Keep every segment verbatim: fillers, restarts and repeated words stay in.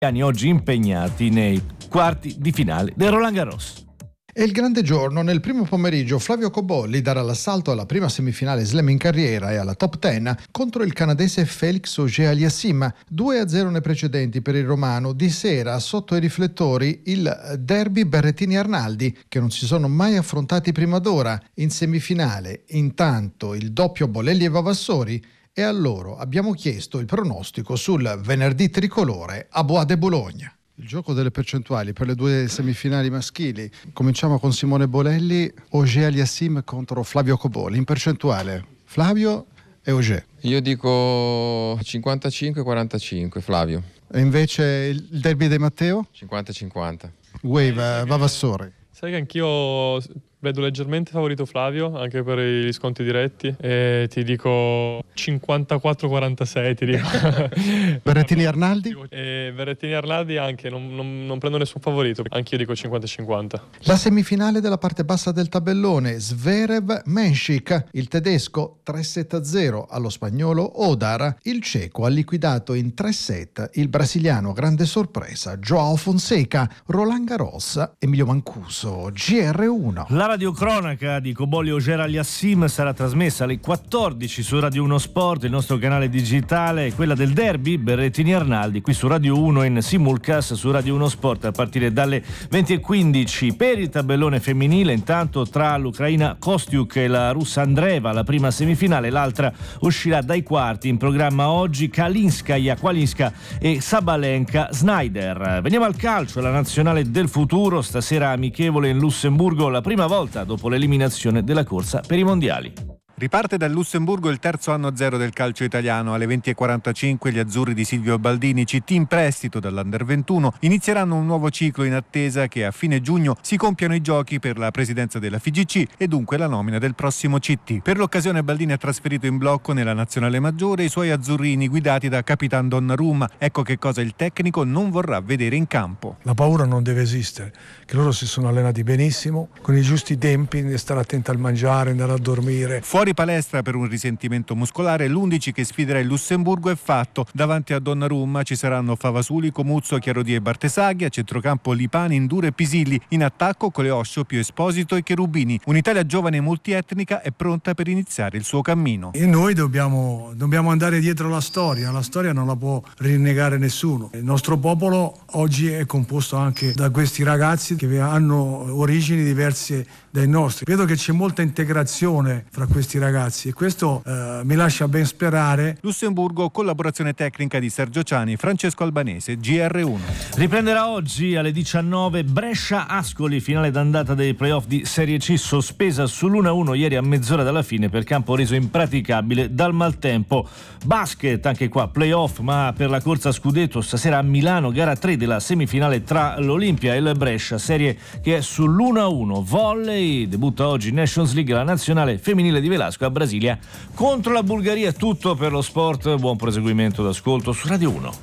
oggi impegnati nei quarti di finale del Roland Garros. È il grande giorno. Nel primo pomeriggio Flavio Cobolli darà l'assalto alla prima semifinale slam in carriera e alla top dieci contro il canadese Felix Auger-Aliassime. due a zero nei precedenti per il romano. Di sera sotto i riflettori il derby Berrettini-Arnaldi, che non si sono mai affrontati prima d'ora. In semifinale intanto il doppio Bolelli e Vavassori, e a loro abbiamo chiesto il pronostico sul venerdì tricolore a Bois de Boulogne. Il gioco delle percentuali per le due semifinali maschili. Cominciamo con Simone Bolelli, Auger-Aliassime contro Flavio Cobolli. In percentuale Flavio e Auger. Io dico cinquantacinque quarantacinque Flavio. E invece il derby di Matteo? cinquanta cinquanta. Wave, Vavassori. Sai che anch'io vedo leggermente favorito Flavio, anche per gli sconti diretti, e ti dico cinquantaquattro quarantasei, ti dico. Berrettini Arnaldi? E Berrettini Arnaldi anche, non, non, non prendo nessun favorito, anch'io dico cinquanta cinquanta. La semifinale della parte bassa del tabellone, Zverev-Menšik, il tedesco tre sette a zero allo spagnolo Odar, il ceco ha liquidato in tre set il brasiliano grande sorpresa Joao Fonseca. Roland Garros, Emilio Mancuso, G R uno. La radiocronaca di Cobolli Auger-Aliassime sarà trasmessa alle quattordici su Radio uno Sport, il nostro canale digitale, quella del derby Berrettini-Arnaldi qui su Radio uno, in simulcast su Radio uno Sport a partire dalle venti e quindici. Per il tabellone femminile, intanto tra l'Ucraina Kostiuk e la russa Andreeva, la prima semifinale, l'altra uscirà dai quarti. In programma oggi Kalinskaya, Kwalinska e Sabalenka Snyder. Veniamo al calcio, la nazionale del futuro, stasera amichevole in Lussemburgo, la prima volta dopo l'eliminazione della corsa per i mondiali. Riparte dal Lussemburgo il terzo anno zero del calcio italiano. Alle venti e quarantacinque gli azzurri di Silvio Baldini, C T in prestito dall'Under ventuno, inizieranno un nuovo ciclo in attesa che a fine giugno si compiano i giochi per la presidenza della F I G C e dunque la nomina del prossimo C T. Per l'occasione Baldini ha trasferito in blocco nella nazionale maggiore i suoi azzurrini guidati da Capitan Donnarumma. Ecco che cosa il tecnico non vorrà vedere in campo. La paura non deve esistere, che loro si sono allenati benissimo, con i giusti tempi, stare attenti al mangiare, andare a dormire. Fuori palestra per un risentimento muscolare, l'undici che sfiderà il Lussemburgo è fatto. Davanti a Donnarumma ci saranno Favasuli, Comuzzo, Chiarodi e Bartesaghi, a centrocampo Lipani, Indure e Pisilli, in attacco Coleoscio, Pio Esposito e Cherubini. Un'Italia giovane e multietnica è pronta per iniziare il suo cammino. E noi dobbiamo, dobbiamo andare dietro la storia, la storia non la può rinnegare nessuno. Il nostro popolo oggi è composto anche da questi ragazzi che hanno origini diverse dai nostri. Vedo che c'è molta integrazione fra questi ragazzi e questo eh, mi lascia ben sperare. Lussemburgo, collaborazione tecnica di Sergio Ciani, Francesco Albanese, G R uno. Riprenderà oggi alle diciannove Brescia-Ascoli, finale d'andata dei playoff di Serie C, sospesa sull'uno a uno ieri a mezz'ora dalla fine per campo reso impraticabile dal maltempo. Basket, anche qua playoff, ma per la corsa a scudetto stasera a Milano, gara tre della semifinale tra l'Olimpia e il Brescia, serie che è sull'uno a uno. Volley, debutta oggi in Nations League la nazionale femminile di Velasco a Brasilia contro la Bulgaria. Tutto per lo sport, buon proseguimento d'ascolto su Radio uno.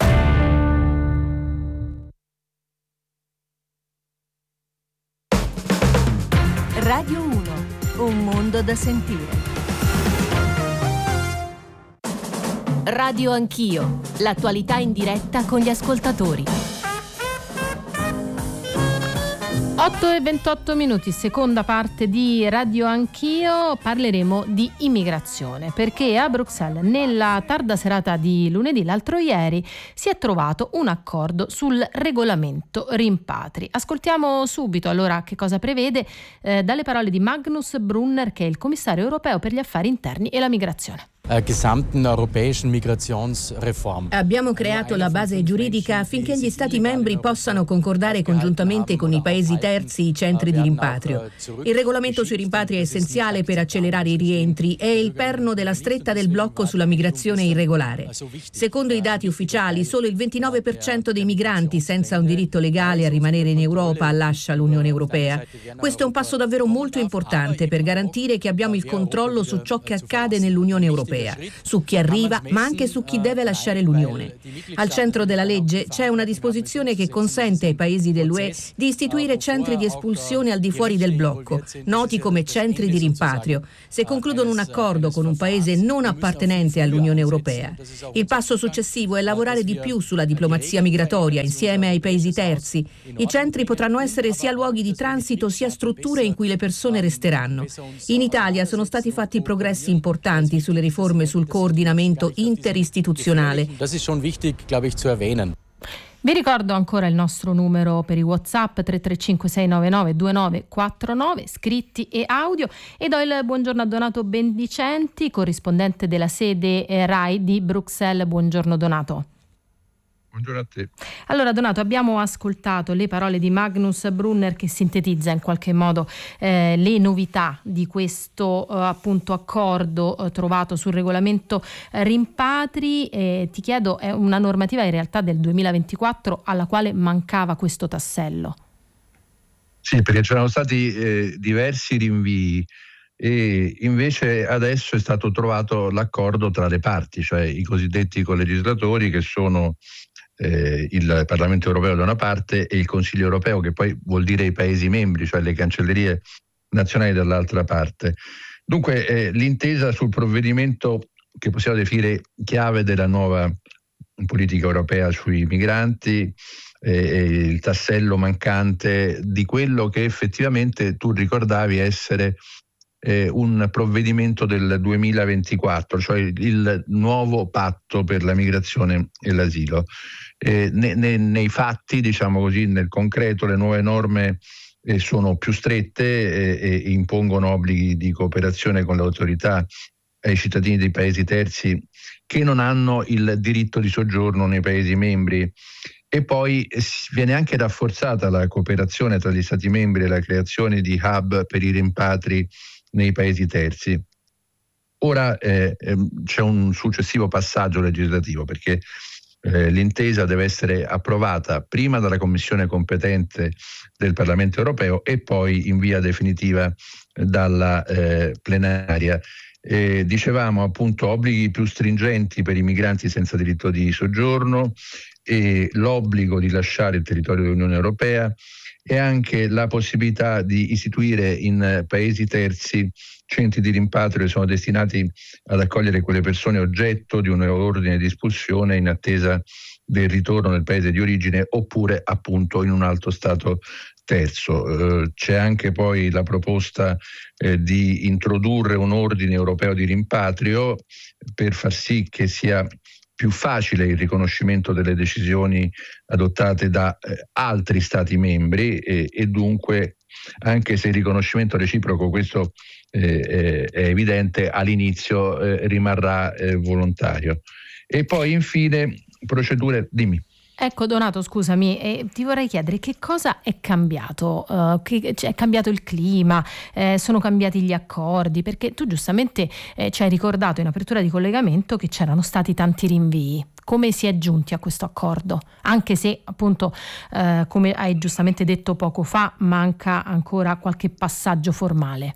Radio uno, un mondo da sentire. Radio Anch'io, l'attualità in diretta con gli ascoltatori. otto e ventotto minuti, seconda parte di Radio Anch'io, parleremo di immigrazione, perché a Bruxelles nella tarda serata di lunedì, l'altro ieri, si è trovato un accordo sul regolamento rimpatri. Ascoltiamo subito allora che cosa prevede eh, dalle parole di Magnus Brunner, che è il commissario europeo per gli affari interni e la migrazione. Abbiamo creato la base giuridica affinché gli Stati membri possano concordare congiuntamente con i paesi terzi i centri di rimpatrio. Il regolamento sui rimpatri è essenziale per accelerare i rientri, è il perno della stretta del blocco sulla migrazione irregolare. Secondo i dati ufficiali, solo il ventinove per cento dei migranti senza un diritto legale a rimanere in Europa lascia l'Unione Europea. Questo è un passo davvero molto importante per garantire che abbiamo il controllo su ciò che accade nell'Unione Europea. europea, su chi arriva ma anche su chi deve lasciare l'Unione. Al centro della legge c'è una disposizione che consente ai paesi dell'U E di istituire centri di espulsione al di fuori del blocco, noti come centri di rimpatrio, se concludono un accordo con un paese non appartenente all'Unione Europea. Il passo successivo è lavorare di più sulla diplomazia migratoria insieme ai paesi terzi. I centri potranno essere sia luoghi di transito sia strutture in cui le persone resteranno. In Italia sono stati fatti progressi importanti sulle riforme sul coordinamento interistituzionale. Vi ricordo ancora il nostro numero per i WhatsApp tre tre cinque sei nove nove due nove quattro nove, scritti e audio, e do il buongiorno a Donato Bendicenti, corrispondente della sede RAI di Bruxelles. Buongiorno Donato. Buongiorno a te. Allora Donato, abbiamo ascoltato le parole di Magnus Brunner che sintetizza in qualche modo eh, le novità di questo eh, appunto accordo eh, trovato sul regolamento eh, rimpatri. Eh, ti chiedo, è una normativa in realtà del duemilaventiquattro alla quale mancava questo tassello. Sì, perché c'erano stati eh, diversi rinvii e invece adesso è stato trovato l'accordo tra le parti, cioè i cosiddetti colegislatori, che sono Eh, il Parlamento europeo da una parte e il Consiglio europeo, che poi vuol dire i Paesi membri, cioè le cancellerie nazionali dall'altra parte. Dunque eh, l'intesa sul provvedimento che possiamo definire chiave della nuova politica europea sui migranti, eh, il tassello mancante di quello che effettivamente tu ricordavi essere eh, un provvedimento del duemilaventiquattro, cioè il nuovo patto per la migrazione e l'asilo. Eh, ne, ne, nei fatti, diciamo così, nel concreto, le nuove norme eh, sono più strette e, e impongono obblighi di cooperazione con le autorità ai cittadini dei paesi terzi che non hanno il diritto di soggiorno nei paesi membri, e poi viene anche rafforzata la cooperazione tra gli stati membri e la creazione di hub per i rimpatri nei paesi terzi. Ora eh, c'è un successivo passaggio legislativo, perché Eh, l'intesa deve essere approvata prima dalla Commissione competente del Parlamento europeo e poi in via definitiva dalla eh, plenaria. Eh, dicevamo appunto obblighi più stringenti per i migranti senza diritto di soggiorno e l'obbligo di lasciare il territorio dell'Unione Europea, e anche la possibilità di istituire in paesi terzi centri di rimpatrio che sono destinati ad accogliere quelle persone oggetto di un ordine di espulsione in attesa del ritorno nel paese di origine oppure appunto in un altro stato terzo. Eh, c'è anche poi la proposta eh, di introdurre un ordine europeo di rimpatrio per far sì che sia più facile il riconoscimento delle decisioni adottate da eh, altri stati membri e, e dunque, anche se il riconoscimento reciproco, questo eh, è evidente, all'inizio eh, rimarrà eh, volontario. E poi infine procedure, dimmi. Ecco Donato, scusami, eh, ti vorrei chiedere che cosa è cambiato, uh, che, cioè, è cambiato il clima, eh, sono cambiati gli accordi, perché tu giustamente eh, ci hai ricordato in apertura di collegamento che c'erano stati tanti rinvii. Come si è giunti a questo accordo? Anche se appunto, eh, come hai giustamente detto poco fa, manca ancora qualche passaggio formale.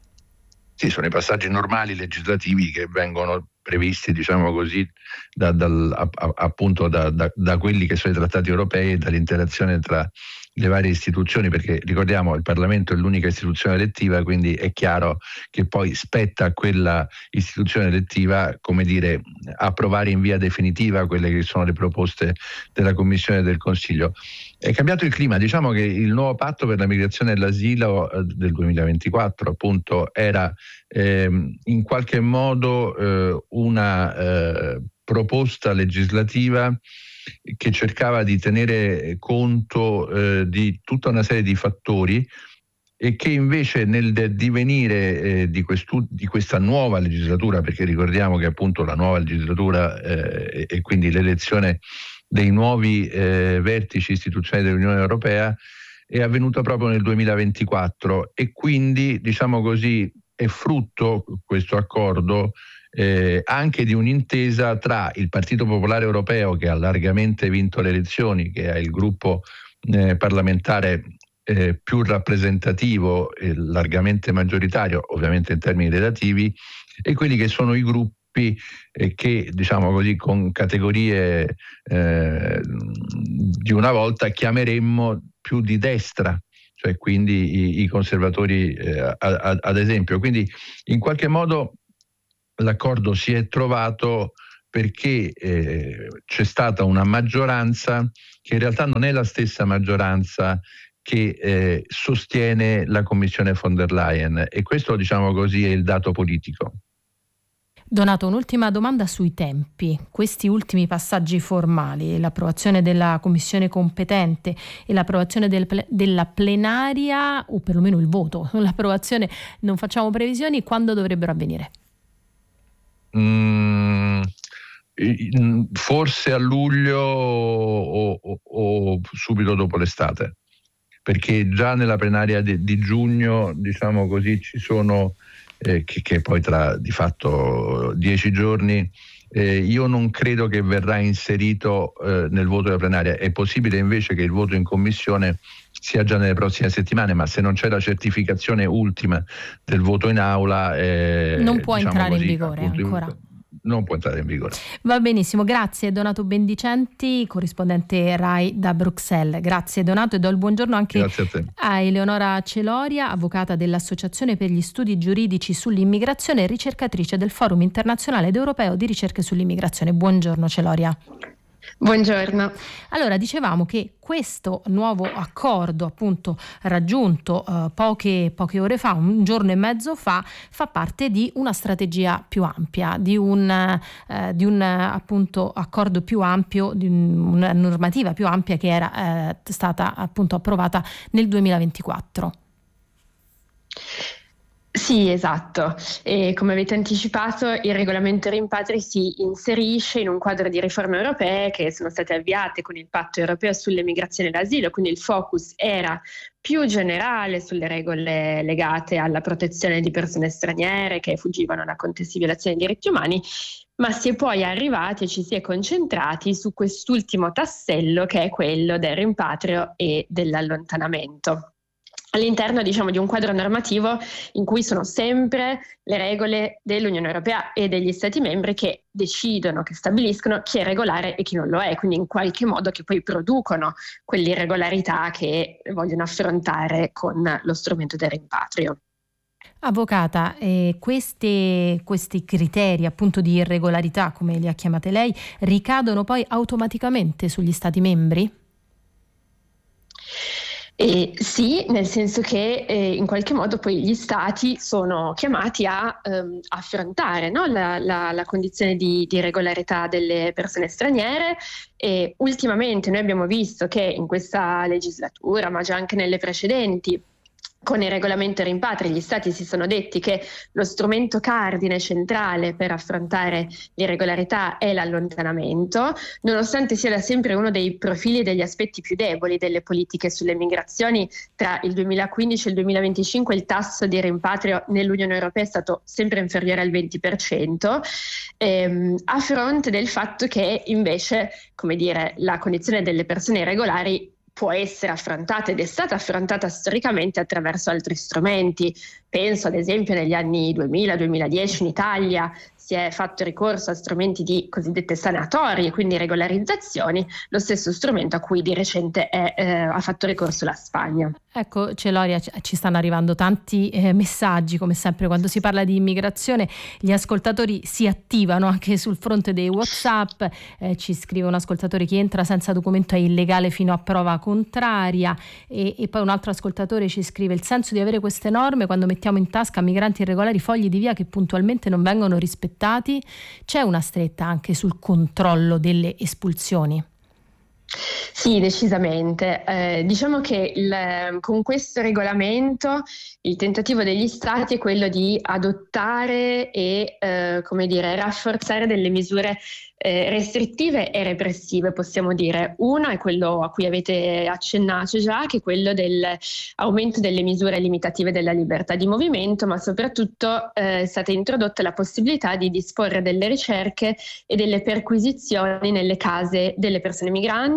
Sì, sono i passaggi normali legislativi che vengono previsti, diciamo così, da, dal, a, a, appunto da, da, da quelli che sono i trattati europei e dall'interazione tra le varie istituzioni, perché ricordiamo il Parlamento è l'unica istituzione elettiva, quindi è chiaro che poi spetta a quella istituzione elettiva, come dire, approvare in via definitiva quelle che sono le proposte della Commissione e del Consiglio. È cambiato il clima, diciamo che il nuovo patto per la migrazione e l'asilo del duemilaventiquattro appunto era eh, in qualche modo eh, una eh, proposta legislativa che cercava di tenere conto eh, di tutta una serie di fattori e che invece nel divenire eh, di, di questa nuova legislatura, perché ricordiamo che appunto la nuova legislatura eh, e quindi l'elezione dei nuovi eh, vertici istituzionali dell'Unione Europea è avvenuta proprio nel duemilaventiquattro e quindi, diciamo così, è frutto questo accordo eh, anche di un'intesa tra il Partito Popolare Europeo, che ha largamente vinto le elezioni, che è il gruppo eh, parlamentare eh, più rappresentativo e largamente maggioritario, ovviamente in termini relativi, e quelli che sono i gruppi gruppi eh, che, diciamo così, con categorie eh, di una volta chiameremmo più di destra, cioè quindi i, i conservatori eh, a, a, ad esempio. Quindi in qualche modo l'accordo si è trovato perché eh, c'è stata una maggioranza che in realtà non è la stessa maggioranza che eh, sostiene la Commissione von der Leyen, e questo, diciamo così, è il dato politico. Donato, un'ultima domanda sui tempi. Questi ultimi passaggi formali, l'approvazione della commissione competente e l'approvazione del, della plenaria, o perlomeno il voto, l'approvazione, non facciamo previsioni, quando dovrebbero avvenire? Mm, forse a luglio o, o, o subito dopo l'estate, perché già nella plenaria di, di giugno, diciamo così, ci sono eh, che, che poi tra di fatto dieci giorni, eh, io non credo che verrà inserito eh, nel voto della plenaria. È possibile invece che il voto in commissione sia già nelle prossime settimane, ma se non c'è la certificazione ultima del voto in aula eh, non può diciamo entrare così, in vigore appunto, ancora. Non può entrare in vigore. Va benissimo, grazie Donato Bendicenti, corrispondente RAI da Bruxelles. Grazie Donato, e do il buongiorno anche Grazie a te. a Eleonora Celoria, avvocata dell'Associazione per gli Studi Giuridici sull'Immigrazione e ricercatrice del Forum Internazionale ed Europeo di Ricerche sull'Immigrazione. Buongiorno Celoria. Buongiorno. Allora, dicevamo che questo nuovo accordo, appunto raggiunto eh, poche, poche ore fa, un giorno e mezzo fa, fa parte di una strategia più ampia, di un, eh, di un appunto accordo più ampio, di un, una normativa più ampia che era eh, stata appunto approvata nel duemilaventiquattro. Sì, esatto. E come avete anticipato, il regolamento rimpatri si inserisce in un quadro di riforme europee che sono state avviate con il Patto europeo sulle migrazioni e l'asilo, quindi il focus era più generale sulle regole legate alla protezione di persone straniere che fuggivano da contesti di violazione dei diritti umani, ma si è poi arrivati e ci si è concentrati su quest'ultimo tassello, che è quello del rimpatrio e dell'allontanamento, all'interno, diciamo, di un quadro normativo in cui sono sempre le regole dell'Unione Europea e degli Stati membri che decidono, che stabiliscono chi è regolare e chi non lo è, quindi in qualche modo che poi producono quell'irregolarità che vogliono affrontare con lo strumento del rimpatrio. Avvocata, eh, questi, questi criteri appunto di irregolarità, come li ha chiamate lei, ricadono poi automaticamente sugli Stati membri? Eh, sì, nel senso che eh, in qualche modo poi gli Stati sono chiamati a ehm, affrontare, no, la, la, la condizione di, di regolarità delle persone straniere, e ultimamente noi abbiamo visto che in questa legislatura, ma già anche nelle precedenti, con il regolamento rimpatri gli Stati si sono detti che lo strumento cardine centrale per affrontare l'irregolarità è l'allontanamento, nonostante sia da sempre uno dei profili e degli aspetti più deboli delle politiche sulle migrazioni. Tra il duemilaquindici e il duemilaventicinque il tasso di rimpatrio nell'Unione Europea è stato sempre inferiore al venti per cento, ehm, a fronte del fatto che invece, come dire, la condizione delle persone irregolari può essere affrontata ed è stata affrontata storicamente attraverso altri strumenti. Penso ad esempio negli anni duemila duemiladieci in Italia si è fatto ricorso a strumenti di cosiddette sanatorie, quindi regolarizzazioni, lo stesso strumento a cui di recente è, eh, ha fatto ricorso la Spagna. Ecco Celoria, ci stanno arrivando tanti eh, messaggi, come sempre quando si parla di immigrazione gli ascoltatori si attivano anche sul fronte dei WhatsApp, eh, ci scrive un ascoltatore: chi entra senza documento è illegale fino a prova contraria, e, e poi un altro ascoltatore ci scrive: il senso di avere queste norme quando mettiamo in tasca a migranti irregolari fogli di via che puntualmente non vengono rispettati. C'è una stretta anche sul controllo delle espulsioni? Sì, decisamente. Eh, diciamo che il, con questo regolamento il tentativo degli Stati è quello di adottare e eh, come dire, rafforzare delle misure eh, restrittive e repressive, possiamo dire. Uno è quello a cui avete accennato già, che è quello dell'aumento delle misure limitative della libertà di movimento, ma soprattutto eh, è stata introdotta la possibilità di disporre delle ricerche e delle perquisizioni nelle case delle persone migranti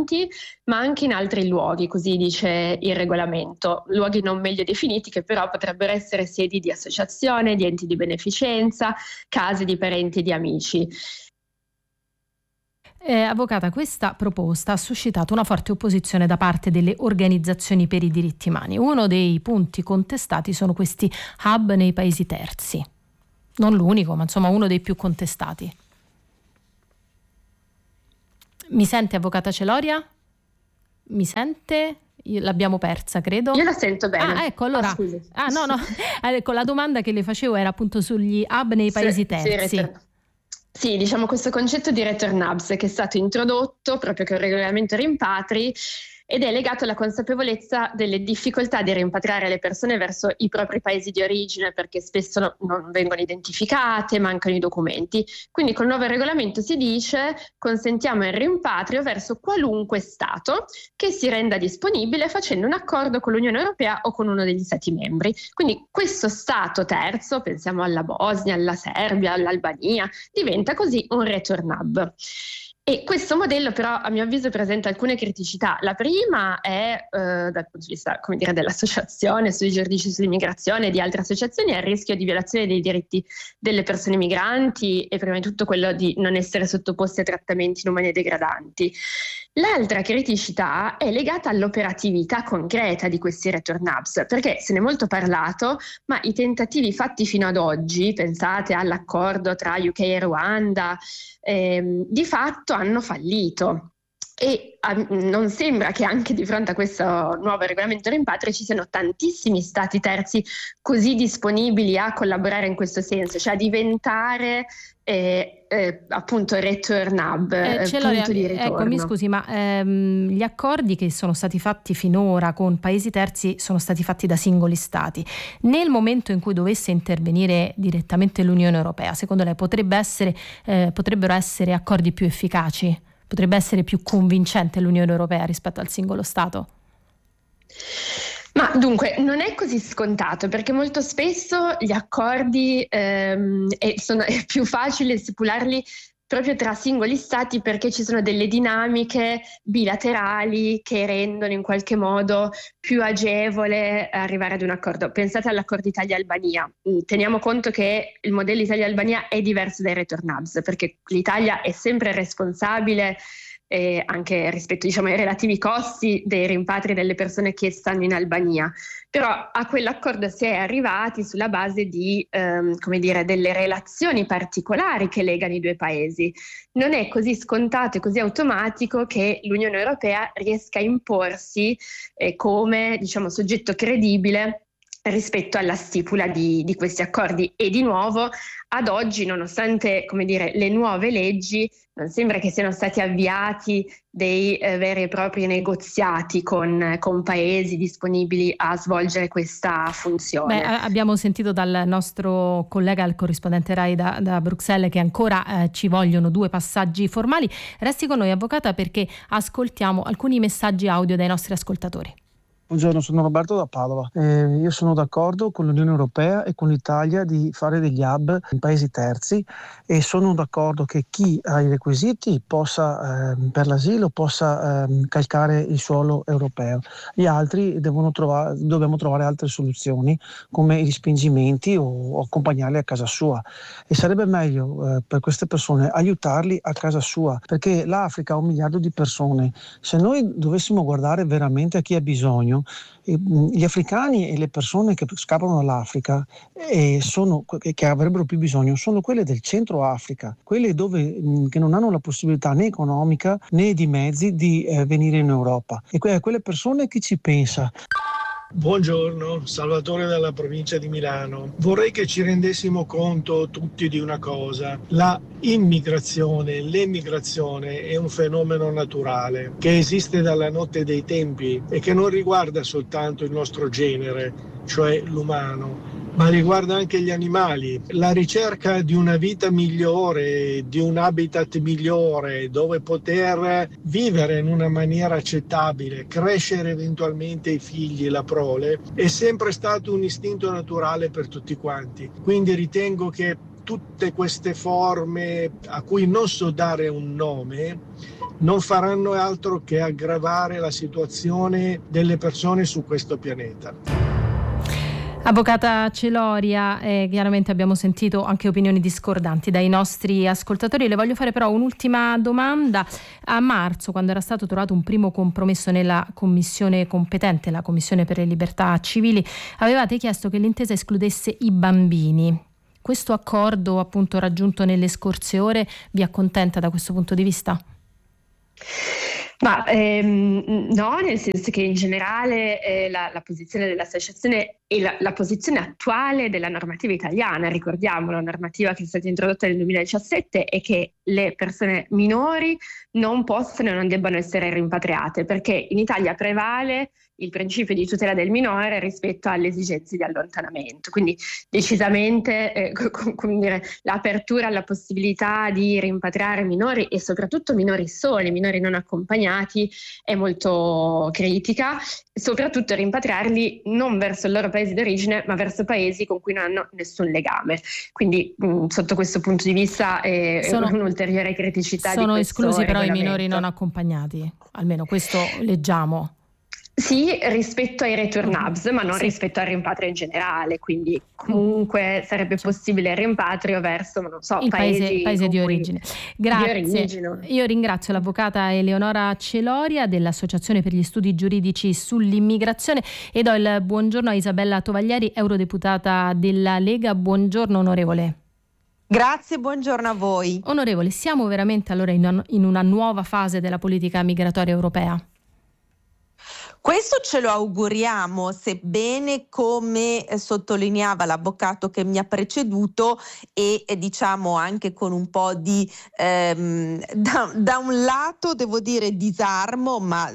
fonti, ma anche in altri luoghi, così dice il regolamento, luoghi non meglio definiti che però potrebbero essere sedi di associazione, di enti di beneficenza, case di parenti e di amici. Eh, avvocata, questa proposta ha suscitato una forte opposizione da parte delle organizzazioni per i diritti umani. Uno dei punti contestati sono questi hub nei paesi terzi. Non l'unico, ma insomma uno dei più contestati. Mi sente, avvocata Celoria? Mi sente? Io, l'abbiamo persa, credo. Io la sento bene. Ah, ecco, allora. Ah, ah no, no. Ecco, la domanda che le facevo era appunto sugli hub nei paesi sì, terzi. Sì, return. Sì, diciamo questo concetto di return hubs che è stato introdotto proprio con il regolamento rimpatri ed è legato alla consapevolezza delle difficoltà di rimpatriare le persone verso i propri paesi di origine, perché spesso non vengono identificate, mancano i documenti. Quindi col nuovo regolamento si dice: consentiamo il rimpatrio verso qualunque Stato che si renda disponibile facendo un accordo con l'Unione Europea o con uno degli Stati membri. Quindi questo Stato terzo, pensiamo alla Bosnia, alla Serbia, all'Albania, diventa così un return hub. E questo modello però a mio avviso presenta alcune criticità. La prima è eh, dal punto di vista, come dire, dell'associazione, sui giudici sull'immigrazione e di altre associazioni, è il rischio di violazione dei diritti delle persone migranti e prima di tutto quello di non essere sottoposti a trattamenti inumani e degradanti. L'altra criticità è legata all'operatività concreta di questi return hubs, perché se ne è molto parlato, ma i tentativi fatti fino ad oggi, pensate all'accordo tra U K e Ruanda, ehm, di fatto hanno fallito. E um, non sembra che anche di fronte a questo nuovo regolamento rimpatrio ci siano tantissimi stati terzi così disponibili a collaborare in questo senso, cioè a diventare eh, eh, appunto return hub, eh, punto di ritorno. Ecco, mi scusi, ma ehm, gli accordi che sono stati fatti finora con paesi terzi sono stati fatti da singoli stati. Nel momento in cui dovesse intervenire direttamente l'Unione Europea, secondo lei potrebbe essere, eh, potrebbero essere accordi più efficaci? Potrebbe essere più convincente l'Unione Europea rispetto al singolo Stato? Ma dunque non è così scontato, perché molto spesso gli accordi ehm, è, sono, è più facile stipularli proprio tra singoli stati, perché ci sono delle dinamiche bilaterali che rendono in qualche modo più agevole arrivare ad un accordo. Pensate all'accordo Italia-Albania. Teniamo conto che il modello Italia-Albania è diverso dai return hubs, perché l'Italia è sempre responsabile eh, anche rispetto, diciamo, ai relativi costi dei rimpatri delle persone che stanno in Albania. Però a quell'accordo si è arrivati sulla base di, ehm, come dire, delle relazioni particolari che legano i due paesi. Non è così scontato e così automatico che l'Unione Europea riesca a imporsi eh, come, diciamo, soggetto credibile rispetto alla stipula di, di questi accordi. E di nuovo, ad oggi, nonostante, come dire, le nuove leggi, non sembra che siano stati avviati dei eh, veri e propri negoziati con, con paesi disponibili a svolgere questa funzione. Beh, abbiamo sentito dal nostro collega, il corrispondente Rai da, da Bruxelles, che ancora eh, ci vogliono due passaggi formali. Resti con noi, avvocata, perché ascoltiamo alcuni messaggi audio dai nostri ascoltatori. Buongiorno, sono Roberto da Padova. Eh, io sono d'accordo con l'Unione Europea e con l'Italia di fare degli hub in paesi terzi e sono d'accordo che chi ha i requisiti possa, eh, per l'asilo possa eh, calcare il suolo europeo. Gli altri devono trovare, dobbiamo trovare altre soluzioni come i respingimenti o, o accompagnarli a casa sua. E sarebbe meglio eh, per queste persone aiutarli a casa sua, perché l'Africa ha un miliardo di persone. Se noi dovessimo guardare veramente a chi ha bisogno, gli africani e le persone che scappano dall'Africa e sono, che avrebbero più bisogno sono quelle del centro Africa, quelle dove, che non hanno la possibilità né economica né di mezzi di eh, venire in Europa, e que- quelle persone chi ci pensa. Buongiorno, Salvatore dalla provincia di Milano. Vorrei che ci rendessimo conto tutti di una cosa: la immigrazione, l'emigrazione è un fenomeno naturale che esiste dalla notte dei tempi e che non riguarda soltanto il nostro genere, cioè l'umano, ma riguarda anche gli animali. La ricerca di una vita migliore, di un habitat migliore, dove poter vivere in una maniera accettabile, crescere eventualmente i figli, la prole, è sempre stato un istinto naturale per tutti quanti. Quindi ritengo che tutte queste forme, a cui non so dare un nome, non faranno altro che aggravare la situazione delle persone su questo pianeta. Avvocata Celoria, eh, chiaramente abbiamo sentito anche opinioni discordanti dai nostri ascoltatori. Le voglio fare però un'ultima domanda. A marzo, quando era stato trovato un primo compromesso nella commissione competente, la Commissione per le Libertà Civili, avevate chiesto che l'intesa escludesse i bambini. Questo accordo appunto raggiunto nelle scorse ore vi accontenta da questo punto di vista? Ma ehm, no, nel senso che in generale eh, la, la posizione dell'associazione e la, la posizione attuale della normativa italiana, ricordiamo la normativa che è stata introdotta nel duemiladiciassette, è che le persone minori non possono e non debbano essere rimpatriate, perché in Italia prevale il principio di tutela del minore rispetto alle esigenze di allontanamento. Quindi decisamente eh, come dire, l'apertura alla possibilità di rimpatriare minori e soprattutto minori soli, minori non accompagnati, è molto critica, soprattutto rimpatriarli non verso il loro paese d'origine ma verso paesi con cui non hanno nessun legame. Quindi mh, sotto questo punto di vista è sono, un'ulteriore criticità sono di questo esclusi però i minori non accompagnati, almeno questo leggiamo. Sì, rispetto ai return hubs, ma non sì. rispetto al rimpatrio in generale, quindi comunque sarebbe possibile il rimpatrio verso, non so, il paesi, paese, paese di origine. Grazie. Di origine. Io ringrazio l'avvocata Eleonora Celoria dell'Associazione per gli Studi Giuridici sull'Immigrazione e do il buongiorno a Isabella Tovaglieri, eurodeputata della Lega. Buongiorno onorevole. Grazie, buongiorno a voi. Onorevole, siamo veramente allora in una nuova fase della politica migratoria europea? Questo ce lo auguriamo, sebbene, come sottolineava l'avvocato che mi ha preceduto, e, e diciamo anche con un po' di ehm, da, da un lato devo dire disarmo, ma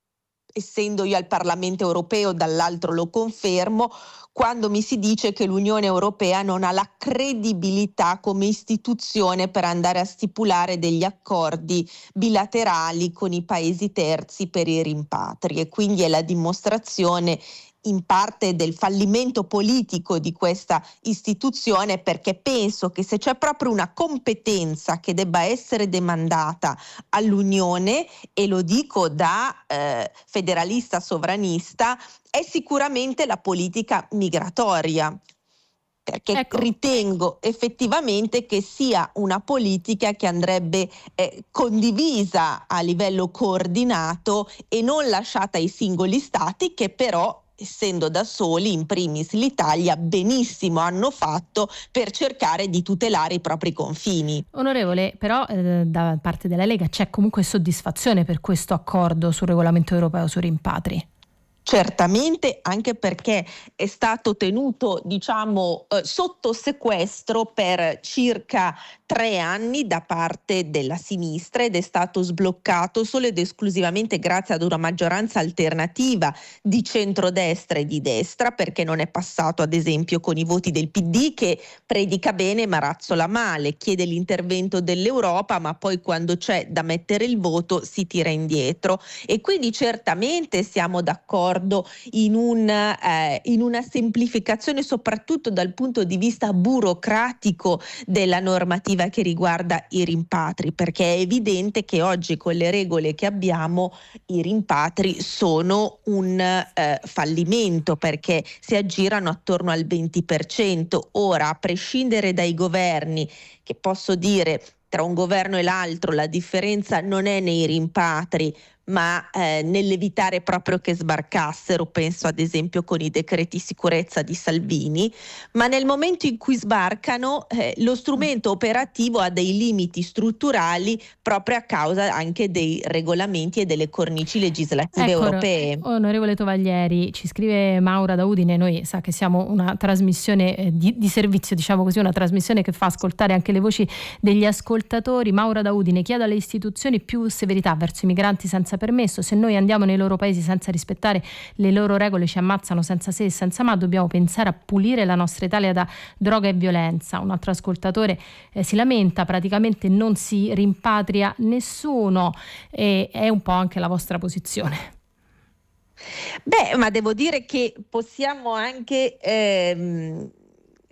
essendo io al Parlamento europeo dall'altro lo confermo, quando mi si dice che l'Unione Europea non ha la credibilità come istituzione per andare a stipulare degli accordi bilaterali con i paesi terzi per i rimpatri, e quindi è la dimostrazione in parte del fallimento politico di questa istituzione, perché penso che se c'è proprio una competenza che debba essere demandata all'Unione, e lo dico da eh, federalista sovranista, è sicuramente la politica migratoria, perché ecco. ritengo effettivamente che sia una politica che andrebbe eh, condivisa a livello coordinato e non lasciata ai singoli stati, che però, essendo da soli, in primis l'Italia, benissimo hanno fatto per cercare di tutelare i propri confini. Onorevole, però eh, da parte della Lega c'è comunque soddisfazione per questo accordo sul regolamento europeo sui rimpatri? Certamente, anche perché è stato tenuto, diciamo, eh, sotto sequestro per circa tre anni da parte della sinistra ed è stato sbloccato solo ed esclusivamente grazie ad una maggioranza alternativa di centrodestra e di destra, perché non è passato ad esempio con i voti del P D, che predica bene ma razzola male, chiede l'intervento dell'Europa ma poi quando c'è da mettere il voto si tira indietro. E quindi certamente siamo d'accordo in, un, eh, in una semplificazione soprattutto dal punto di vista burocratico della normativa che riguarda i rimpatri, perché è evidente che oggi con le regole che abbiamo i rimpatri sono un eh, fallimento, perché si aggirano attorno al venti per cento. Ora, a prescindere dai governi, che posso dire tra un governo e l'altro la differenza non è nei rimpatri ma eh, nell'evitare proprio che sbarcassero, penso ad esempio con i decreti sicurezza di Salvini, ma nel momento in cui sbarcano eh, lo strumento operativo ha dei limiti strutturali proprio a causa anche dei regolamenti e delle cornici legislative ecco, europee. Onorevole Tovaglieri, ci scrive Maura da Udine, noi sa che siamo una trasmissione eh, di, di servizio, diciamo così, una trasmissione che fa ascoltare anche le voci degli ascoltatori. Maura da Udine: chiedo alle istituzioni più severità verso i migranti senza permesso. Se noi andiamo nei loro paesi senza rispettare le loro regole, ci ammazzano senza se e senza ma. Dobbiamo pensare a pulire la nostra Italia da droga e violenza. Un altro ascoltatore eh, si lamenta: praticamente non si rimpatria nessuno, e è un po' anche la vostra posizione. Beh, ma devo dire che possiamo anche ehm,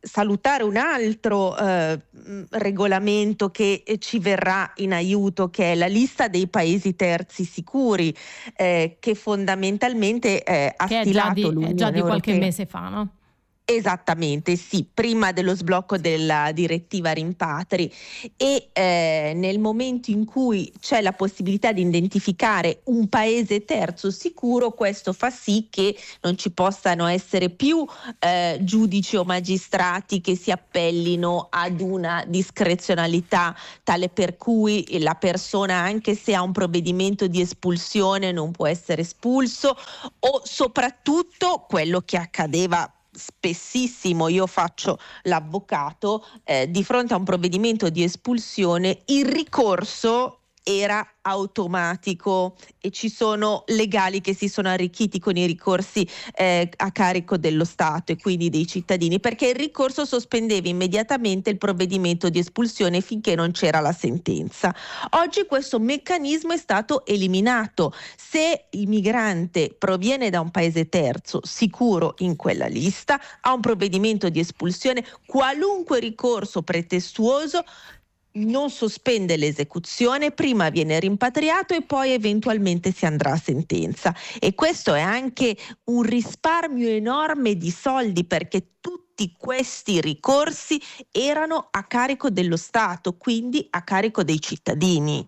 salutare un altro eh, regolamento che ci verrà in aiuto, che è la lista dei paesi terzi sicuri, eh, che fondamentalmente eh, ha che è stilato già di, l'Unione è già di qualche Europea. mese fa, no? Esattamente, sì, prima dello sblocco della direttiva rimpatri, e eh, nel momento in cui c'è la possibilità di identificare un paese terzo sicuro, questo fa sì che non ci possano essere più eh, giudici o magistrati che si appellino ad una discrezionalità tale per cui la persona, anche se ha un provvedimento di espulsione, non può essere espulso, o soprattutto quello che accadeva spessissimo, io faccio l'avvocato, eh, di fronte a un provvedimento di espulsione il ricorso era automatico, e ci sono legali che si sono arricchiti con i ricorsi eh, a carico dello Stato e quindi dei cittadini, perché il ricorso sospendeva immediatamente il provvedimento di espulsione finché non c'era la sentenza. Oggi questo meccanismo è stato eliminato. Se il migrante proviene da un paese terzo sicuro in quella lista, ha un provvedimento di espulsione, qualunque ricorso pretestuoso non sospende l'esecuzione, prima viene rimpatriato e poi eventualmente si andrà a sentenza. E questo è anche un risparmio enorme di soldi, perché tutti questi ricorsi erano a carico dello Stato, quindi a carico dei cittadini.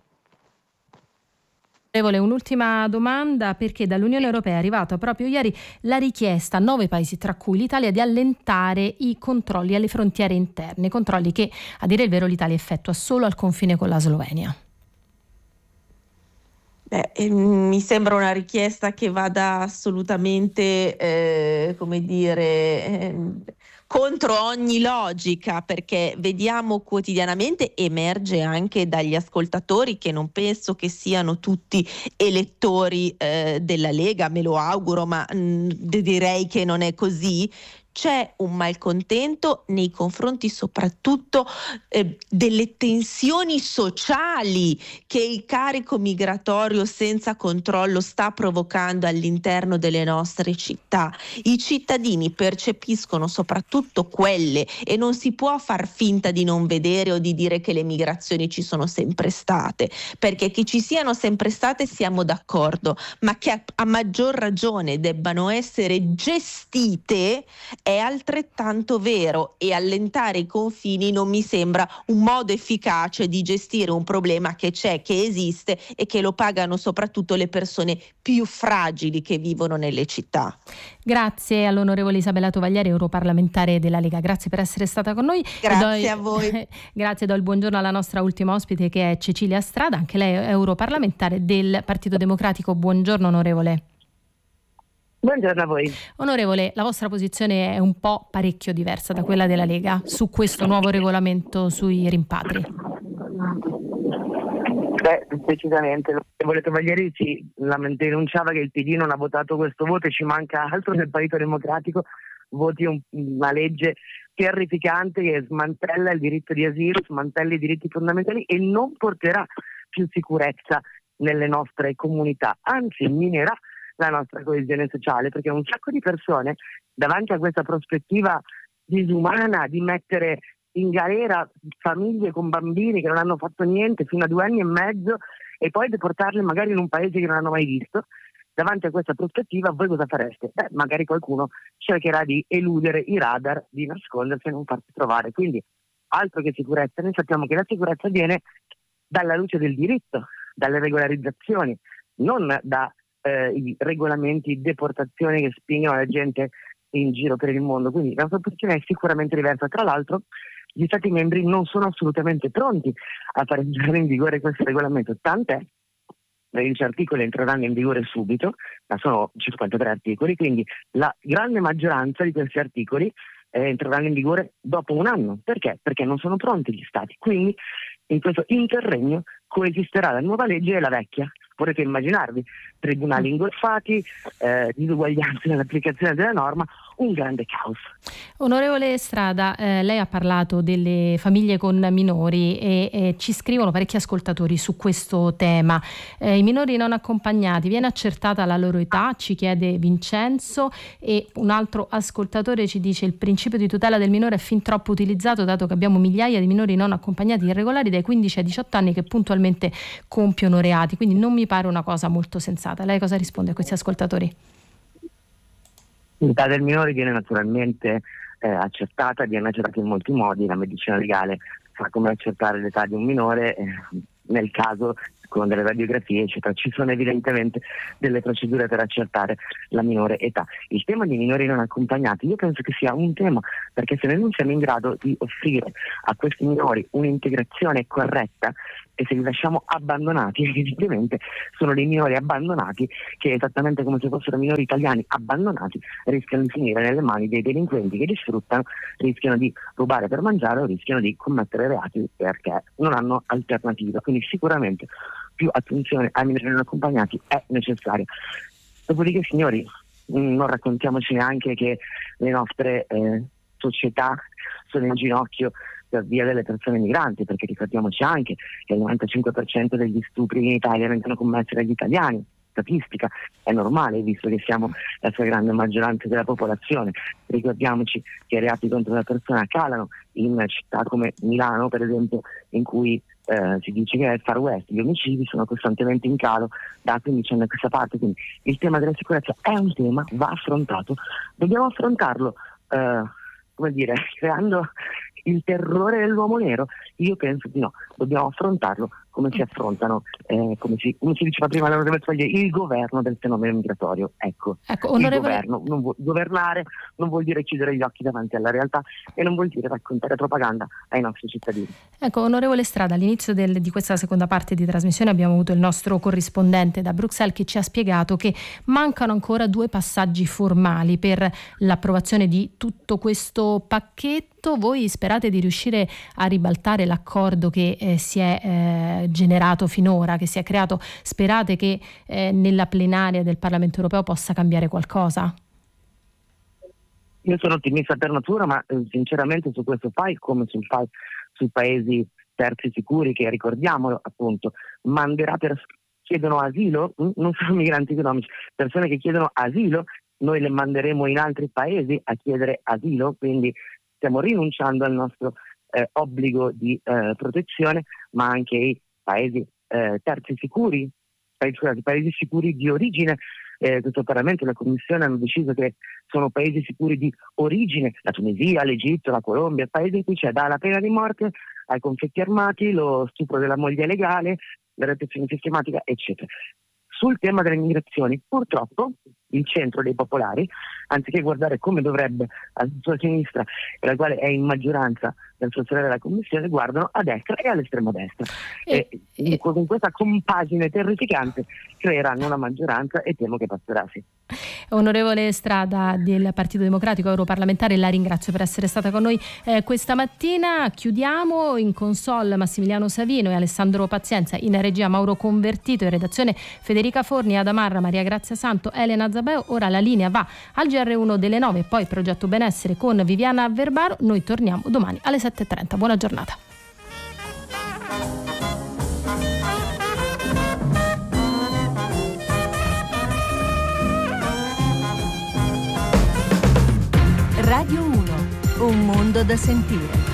Un'ultima domanda, perché dall'Unione Europea è arrivata proprio ieri la richiesta a nove paesi, tra cui l'Italia, di allentare i controlli alle frontiere interne, controlli che a dire il vero l'Italia effettua solo al confine con la Slovenia. Beh, eh, mi sembra una richiesta che vada assolutamente, eh, come dire, eh, contro ogni logica, perché vediamo quotidianamente, emerge anche dagli ascoltatori, che non penso che siano tutti elettori eh, della Lega, me lo auguro, ma mh, direi che non è così. C'è un malcontento nei confronti soprattutto eh, delle tensioni sociali che il carico migratorio senza controllo sta provocando all'interno delle nostre città. I cittadini percepiscono soprattutto quelle, e non si può far finta di non vedere o di dire che le migrazioni ci sono sempre state, perché che ci siano sempre state siamo d'accordo, ma che a, a maggior ragione debbano essere gestite è altrettanto vero, e allentare i confini non mi sembra un modo efficace di gestire un problema che c'è, che esiste e che lo pagano soprattutto le persone più fragili che vivono nelle città. Grazie all'onorevole Isabella Tovaglieri, europarlamentare della Lega, grazie per essere stata con noi. Grazie do, a voi. Grazie, do il buongiorno alla nostra ultima ospite, che è Cecilia Strada, anche lei è europarlamentare del Partito Democratico. Buongiorno onorevole. Buongiorno a voi. Onorevole, la vostra posizione è un po' parecchio diversa da quella della Lega su questo nuovo regolamento sui rimpatri. Beh, precisamente, l'onorevole Tovaglieri ci denunciava che il P D non ha votato questo voto, e ci manca altro nel Partito Democratico voti un, una legge terrificante che smantella il diritto di asilo, smantella i diritti fondamentali e non porterà più sicurezza nelle nostre comunità, anzi minerà la nostra coesione sociale, perché un sacco di persone davanti a questa prospettiva disumana di mettere in galera famiglie con bambini che non hanno fatto niente fino a due anni e mezzo e poi deportarli magari in un paese che non hanno mai visto, davanti a questa prospettiva voi cosa fareste? Beh, magari qualcuno cercherà di eludere i radar, di nascondersi e non farsi trovare. Quindi altro che sicurezza, noi sappiamo che la sicurezza viene dalla luce del diritto, dalle regolarizzazioni, non da Eh, i regolamenti di deportazione che spingono la gente in giro per il mondo. Quindi la sua posizione è sicuramente diversa. Tra l'altro gli Stati membri non sono assolutamente pronti a far entrare in vigore questo regolamento, tant'è che gli articoli entreranno in vigore subito, ma sono cinquantatré articoli, quindi la grande maggioranza di questi articoli eh, entreranno in vigore dopo un anno. Perché? Perché non sono pronti gli Stati. Quindi in questo interregno coesisterà la nuova legge e la vecchia. Potete immaginarvi tribunali ingolfati, eh, disuguaglianze nell'applicazione della norma, un grande caos. Onorevole Strada, eh, lei ha parlato delle famiglie con minori e eh, ci scrivono parecchi ascoltatori su questo tema. Eh, I minori non accompagnati, viene accertata la loro età, ci chiede Vincenzo, e un altro ascoltatore ci dice: il principio di tutela del minore è fin troppo utilizzato, dato che abbiamo migliaia di minori non accompagnati irregolari dai quindici ai diciotto anni che puntualmente compiono reati, quindi non mi pare una cosa molto sensata. Lei cosa risponde a questi ascoltatori? L'età del minore viene naturalmente eh, accertata, viene accertata in molti modi. La medicina legale sa come accertare l'età di un minore, eh, nel caso con delle radiografie eccetera. Ci sono evidentemente delle procedure per accertare la minore età. Il tema dei minori non accompagnati io penso che sia un tema, perché se noi non siamo in grado di offrire a questi minori un'integrazione corretta e se li lasciamo abbandonati, evidentemente sono dei minori abbandonati che, esattamente come se fossero minori italiani abbandonati, rischiano di finire nelle mani dei delinquenti che li sfruttano, rischiano di rubare per mangiare o rischiano di commettere reati perché non hanno alternativa. Quindi sicuramente più attenzione ai minori non accompagnati è necessaria. Dopodiché, signori, non raccontiamoci neanche che le nostre eh, società sono in ginocchio per via delle persone migranti, perché ricordiamoci anche che il novantacinque per cento degli stupri in Italia vengono commessi dagli italiani. Statistica, è normale visto che siamo la stragrande maggioranza della popolazione. Ricordiamoci che i reati contro la persona calano in città come Milano, per esempio, in cui eh, si dice che è il Far West, gli omicidi sono costantemente in calo da quindici anni a questa parte. Quindi il tema della sicurezza è un tema, va affrontato. Dobbiamo affrontarlo eh, come dire, creando il terrore dell'uomo nero? Io penso di no, dobbiamo affrontarlo come si affrontano, eh, come, si, come si diceva prima l'onorevole Foglie, il governo del fenomeno migratorio. Ecco, ecco onorevole... il governo, non vu- governare non vuol dire chiudere gli occhi davanti alla realtà e non vuol dire raccontare propaganda ai nostri cittadini. Ecco, onorevole Strada, all'inizio del, di questa seconda parte di trasmissione abbiamo avuto il nostro corrispondente da Bruxelles che ci ha spiegato che mancano ancora due passaggi formali per l'approvazione di tutto questo pacchetto. Voi sperate di riuscire a ribaltare l'accordo che eh, si è eh, generato finora, che si è creato? Sperate che eh, nella plenaria del Parlamento europeo possa cambiare qualcosa? Io sono ottimista per natura, ma eh, sinceramente su questo file, come sul file sui paesi terzi sicuri, che ricordiamolo appunto, manderà per chiedono asilo, non sono migranti economici, persone che chiedono asilo, noi le manderemo in altri paesi a chiedere asilo, quindi stiamo rinunciando al nostro eh, obbligo di eh, protezione, ma anche i paesi eh, terzi sicuri, paesi, scusate, paesi sicuri di origine. Eh, questo Parlamento e la Commissione hanno deciso che sono paesi sicuri di origine, la Tunisia, l'Egitto, la Colombia, paesi in cui c'è dalla pena di morte ai conflitti armati, lo stupro della moglie legale, la repressione sistematica, eccetera. Sul tema delle migrazioni, purtroppo, il centro dei popolari, anziché guardare come dovrebbe alla sua sinistra, la quale è in maggioranza nel sostenere la Commissione, guardano a destra e all'estrema destra. E, e con questa compagine terrificante creeranno una maggioranza e temo che passerà, sì. Onorevole Strada del Partito Democratico, europarlamentare, la ringrazio per essere stata con noi eh, questa mattina. Chiudiamo in console Massimiliano Savino e Alessandro Pazienza, in regia Mauro Convertito, in redazione Federica Forni, Adamarra, Maria Grazia Santo, Elena Zabeo. Ora la linea va al G R uno delle nove e poi Progetto Benessere con Viviana Verbaro. Noi torniamo domani alle sette e trenta. Buona giornata. Radio uno, un mondo da sentire.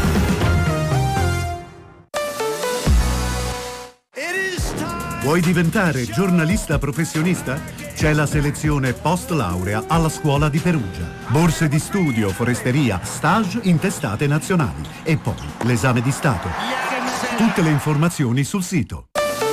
Vuoi diventare giornalista professionista? C'è la selezione post laurea alla Scuola di Perugia. Borse di studio, foresteria, stage in testate nazionali e poi l'esame di Stato. Tutte le informazioni sul sito.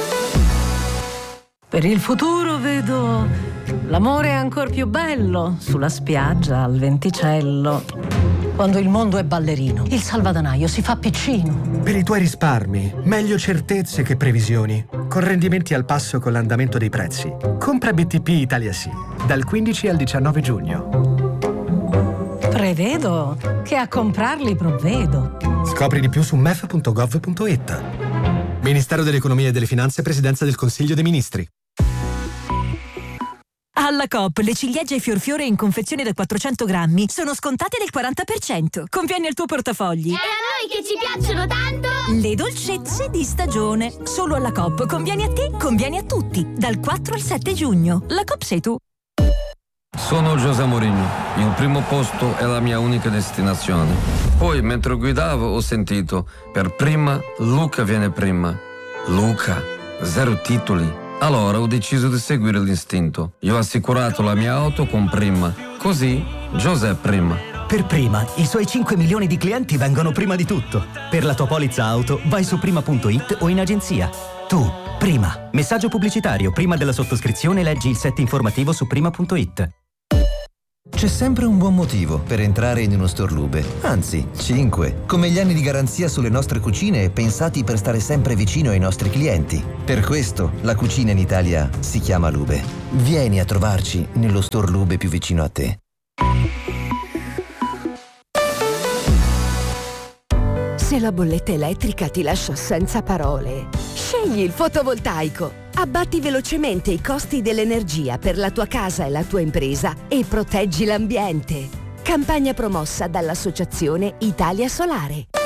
Per il futuro vedo l'amore ancor più bello sulla spiaggia al venticello. Quando il mondo è ballerino, il salvadanaio si fa piccino. Per i tuoi risparmi, meglio certezze che previsioni. Con rendimenti al passo con l'andamento dei prezzi. Compra B T P Italia Sì, dal quindici al diciannove giugno. Prevedo che a comprarli provvedo. Scopri di più su m e f punto gov punto i t. Ministero dell'Economia e delle Finanze, Presidenza del Consiglio dei Ministri. Alla Coop le ciliegie fiorfiore in confezione da quattrocento grammi sono scontate del quaranta per cento. Conviene al tuo portafogli. E a noi che ci piacciono tanto! Le dolcezze di stagione. Solo alla Coop. Conviene a te, conviene a tutti. Dal quattro al sette giugno. La Coop sei tu. Sono José Mourinho. Il primo posto è la mia unica destinazione. Poi, mentre guidavo, ho sentito: per prima, Luca viene prima. Luca, zero titoli. Allora ho deciso di seguire l'istinto. Io ho assicurato la mia auto con Prima. Così, José Prima. Per Prima, i suoi cinque milioni di clienti vengono prima di tutto. Per la tua polizza auto, vai su prima punto it o in agenzia. Tu, Prima. Messaggio pubblicitario. Prima della sottoscrizione leggi il set informativo su prima punto it. C'è sempre un buon motivo per entrare in uno store Lube, anzi, cinque, come gli anni di garanzia sulle nostre cucine pensati per stare sempre vicino ai nostri clienti. Per questo la cucina in Italia si chiama Lube. Vieni a trovarci nello store Lube più vicino a te. Se la bolletta elettrica ti lascia senza parole, scegli il fotovoltaico. Abbatti velocemente i costi dell'energia per la tua casa e la tua impresa e proteggi l'ambiente. Campagna promossa dall'Associazione Italia Solare.